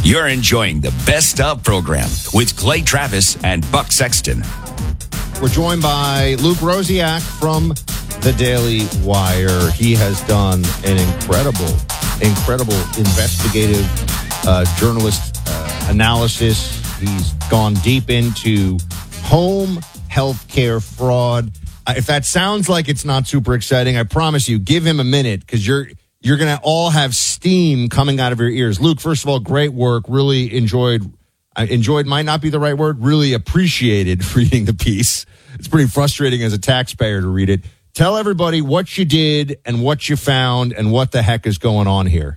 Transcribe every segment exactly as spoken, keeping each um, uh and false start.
You're enjoying the Best Of program with Clay Travis and Buck Sexton. We're joined by Luke Rosiak from the Daily Wire. He has done an incredible, incredible investigative uh, journalist uh, analysis. He's gone deep into home health care fraud. Uh, if that sounds like it's not super exciting, I promise you, give him a minute because you're you're going to all have steam coming out of your ears. Luke, first of all, great work. Really enjoyed. I enjoyed might not be the right word. Really appreciated reading the piece. It's pretty frustrating as a taxpayer to read it. Tell everybody what you did and what you found and what the heck is going on here.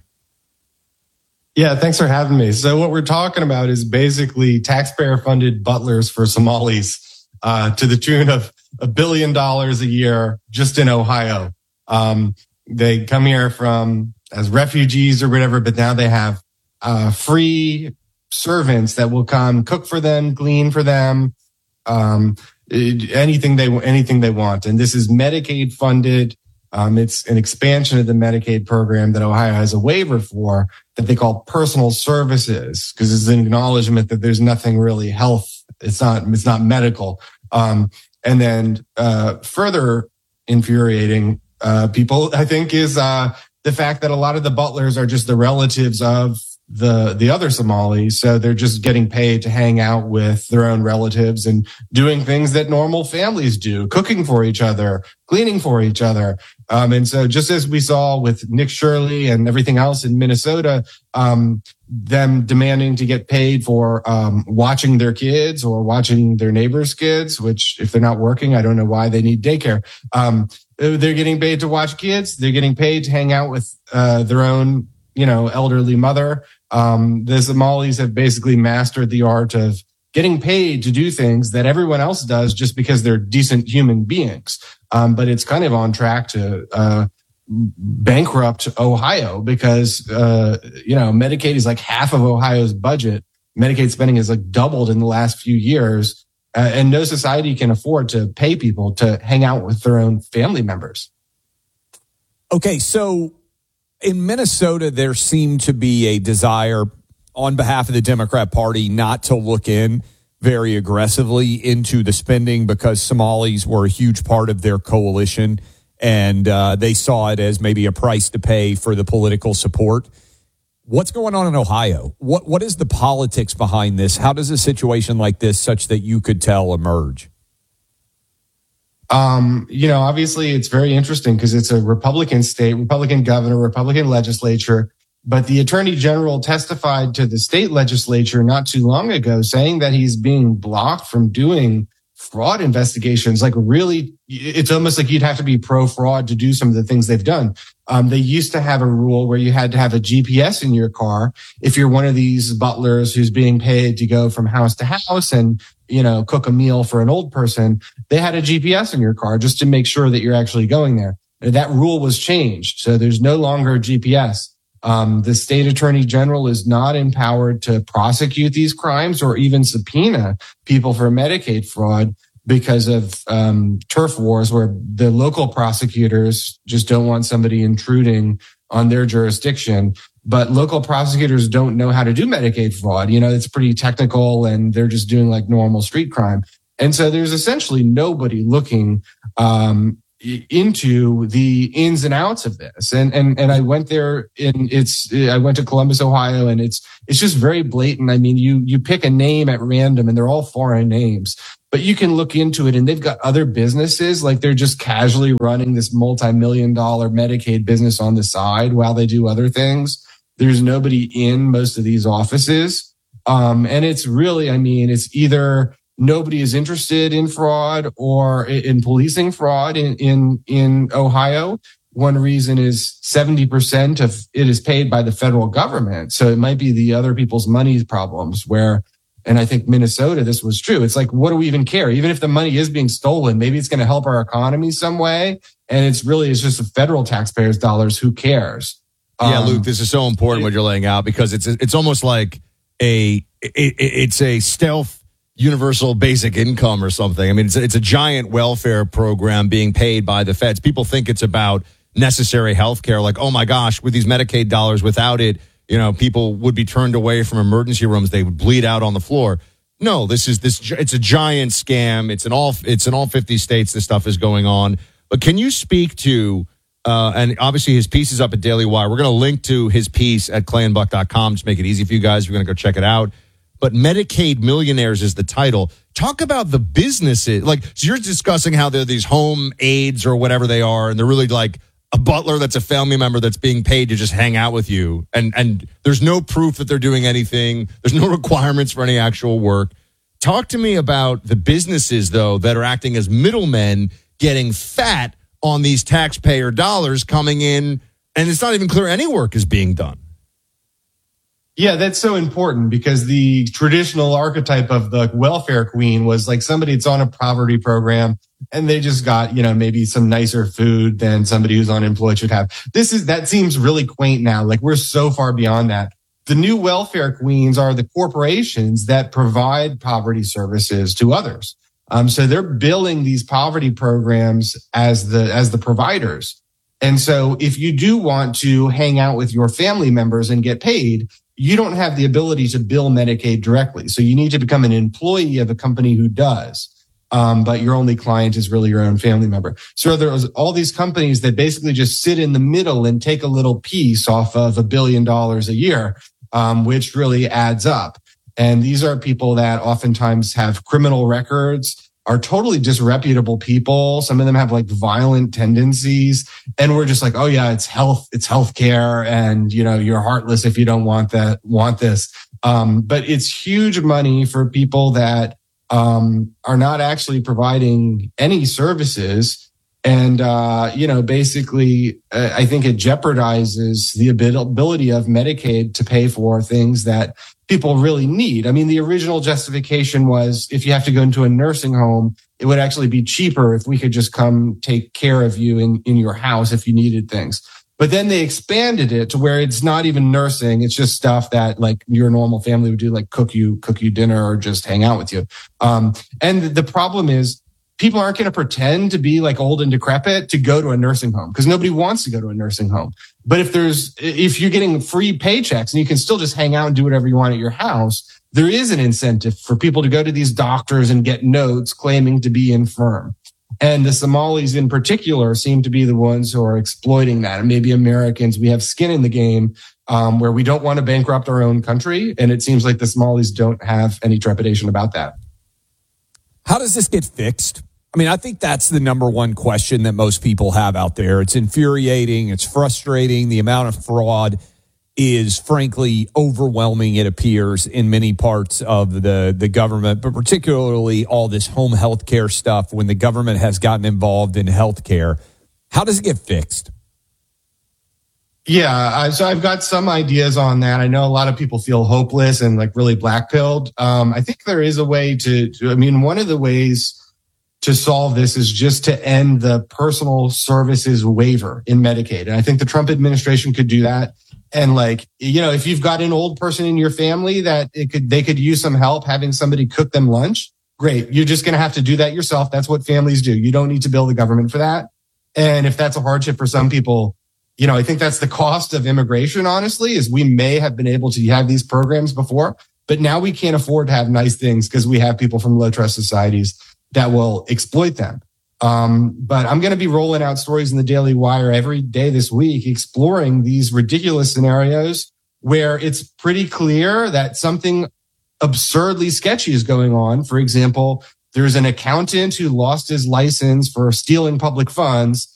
Yeah, thanks for having me. So what we're talking about is basically taxpayer-funded butlers for Somalis uh, to the tune of a billion dollars a year just in Ohio. Um, they come here from as refugees or whatever, but now they have uh, free servants that will come cook for them, clean for them, um, anything they anything they want. And this is Medicaid funded. Um, it's an expansion of the Medicaid program that Ohio has a waiver for that they call personal services because it's an acknowledgement that there's nothing really health. It's not it's not medical. Um, and then uh, further infuriating uh, people, I think, is uh, the fact that a lot of the butlers are just the relatives of the the other Somalis. So they're just getting paid to hang out with their own relatives and doing things that normal families do, cooking for each other, cleaning for each other. Um, and so just as we saw with Nick Shirley and everything else in Minnesota, um, them demanding to get paid for um, watching their kids or watching their neighbors' kids, which if they're not working, I don't know why they need daycare. Um, they're getting paid to watch kids. They're getting paid to hang out with uh, their own, you know, elderly mother. Um, the Somalis have basically mastered the art of getting paid to do things that everyone else does just because they're decent human beings. Um, but it's kind of on track to uh, bankrupt Ohio because, uh, you know, Medicaid is like half of Ohio's budget. Medicaid spending has like doubled in the last few years. Uh, and no society can afford to pay people to hang out with their own family members. Okay, so in Minnesota, there seemed to be a desire on behalf of the Democrat Party not to look in very aggressively into the spending because Somalis were a huge part of their coalition, and uh, they saw it as maybe a price to pay for the political support. What's going on in Ohio? What What is the politics behind this? How does a situation like this, such that you could tell, emerge? Um, you know, obviously it's very interesting because it's a Republican state, Republican governor, Republican legislature. But the attorney general testified to the state legislature not too long ago saying that he's being blocked from doing fraud investigations. Like really, it's almost like you'd have to be pro-fraud to do some of the things they've done. Um, they used to have a rule where you had to have a G P S in your car if you're one of these butlers who's being paid to go from house to house and, you know, cook a meal for an old person. They had a G P S in your car just to make sure that you're actually going there. That rule was changed. So there's no longer a G P S. Um, the state attorney general is not empowered to prosecute these crimes or even subpoena people for Medicaid fraud because of um, turf wars where the local prosecutors just don't want somebody intruding on their jurisdiction. But local prosecutors don't know how to do Medicaid fraud. You know, it's pretty technical and they're just doing like normal street crime. And so there's essentially nobody looking um into the ins and outs of this. And, and, and I went there in it's, I went to Columbus, Ohio, and it's, it's just very blatant. I mean, you, you pick a name at random and they're all foreign names, but you can look into it and they've got other businesses. Like they're just casually running this multi-million dollar Medicaid business on the side while they do other things. There's nobody in most of these offices. Um, and it's really, I mean, it's either nobody is interested in fraud or in policing fraud in, in, in Ohio. One reason is seventy percent of it is paid by the federal government. So it might be the other people's money problems where, and I think Minnesota, this was true. It's like, what do we even care? Even if the money is being stolen, maybe it's going to help our economy some way. And it's really, it's just the federal taxpayers' dollars. Who cares? Yeah, Um, Luke, this is so important what you're laying out because it's, it's almost like a, it, it's a stealth universal basic income or something. I mean, it's, it's a giant welfare program being paid by the feds. People think it's about necessary health care. Like, oh my gosh, with these Medicaid dollars, without it, you know, people would be turned away from emergency rooms. They would bleed out on the floor. No, this is this. It's a giant scam. It's in all. It's in all fifty states. This stuff is going on. But can you speak to? Uh, and obviously, his piece is up at Daily Wire. We're going to link to his piece at clay and buck dot com. Just make it easy for you guys. You're going to go check it out. But Medicaid Millionaires is the title. Talk about the businesses. Like, so you're discussing how they're these home aides or whatever they are, and they're really like a butler that's a family member that's being paid to just hang out with you. And and there's no proof that they're doing anything. There's no requirements for any actual work. Talk to me about the businesses, though, that are acting as middlemen, getting fat on these taxpayer dollars coming in, and it's not even clear any work is being done. Yeah, that's so important because the traditional archetype of the welfare queen was like somebody that's on a poverty program and they just got, you know, maybe some nicer food than somebody who's unemployed should have. This is, that seems really quaint now. Like we're so far beyond that. The new welfare queens are the corporations that provide poverty services to others. Um, so they're billing these poverty programs as the, as the providers. And so if you do want to hang out with your family members and get paid, you don't have the ability to bill Medicaid directly. So you need to become an employee of a company who does. Um, but your only client is really your own family member. So there's all these companies that basically just sit in the middle and take a little piece off of a billion dollars a year, um, which really adds up. And these are people that oftentimes have criminal records, are totally disreputable people. Some of them have like violent tendencies. And we're just like, oh yeah, it's health, it's healthcare. And, you know, you're heartless if you don't want that, want this. Um, but it's huge money for people that, um, are not actually providing any services. And, uh, you know, basically, uh, I think it jeopardizes the ability of Medicaid to pay for things that people really need. I mean, the original justification was if you have to go into a nursing home, it would actually be cheaper if we could just come take care of you in, in your house if you needed things. But then they expanded it to where it's not even nursing. It's just stuff that like your normal family would do, like cook you, cook you dinner or just hang out with you. Um, and the problem is, people aren't going to pretend to be like old and decrepit to go to a nursing home because nobody wants to go to a nursing home. But if there's, if you're getting free paychecks and you can still just hang out and do whatever you want at your house, there is an incentive for people to go to these doctors and get notes claiming to be infirm. And the Somalis in particular seem to be the ones who are exploiting that. And maybe Americans, we have skin in the game, um, where we don't want to bankrupt our own country. And it seems like the Somalis don't have any trepidation about that. How does this get fixed? I mean, I think that's the number one question that most people have out there. It's infuriating. It's frustrating. The amount of fraud is frankly overwhelming, it appears, in many parts of the, the government, but particularly all this home health care stuff when the government has gotten involved in health care. How does it get fixed? Yeah, so I've got some ideas on that. I know a lot of people feel hopeless and like really black-pilled. Um, I think there is a way to, to, I mean, one of the ways to solve this is just to end the personal services waiver in Medicaid. And I think the Trump administration could do that. And like, you know, if you've got an old person in your family that it could, they could use some help having somebody cook them lunch, great. You're just going to have to do that yourself. That's what families do. You don't need to bill the government for that. And if that's a hardship for some people, you know, I think that's the cost of immigration, honestly, is we may have been able to have these programs before, but now we can't afford to have nice things because we have people from low trust societies that will exploit them. Um, but I'm going to be rolling out stories in the Daily Wire every day this week, exploring these ridiculous scenarios where it's pretty clear that something absurdly sketchy is going on. For example, there's an accountant who lost his license for stealing public funds.